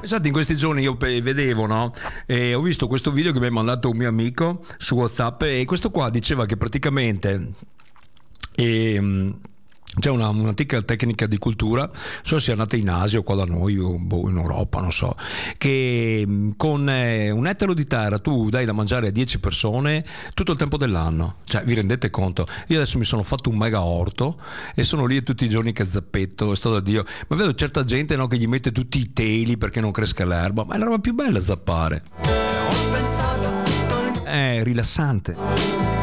Pensate, in questi giorni io vedevo, no? E ho visto questo video che mi ha mandato un mio amico su WhatsApp, e questo qua diceva che praticamente c'è un'antica tecnica di cultura, non so se è nata in Asia o qua da noi o in Europa, non so, che con un ettaro di terra tu dai da mangiare a 10 persone tutto il tempo dell'anno. Cioè, vi rendete conto? Io adesso mi sono fatto un mega orto e sono lì tutti i giorni che zappetto e sto da Dio, ma vedo certa gente, no, che gli mette tutti i teli perché non cresca l'erba, ma è la roba più bella zappare. È rilassante.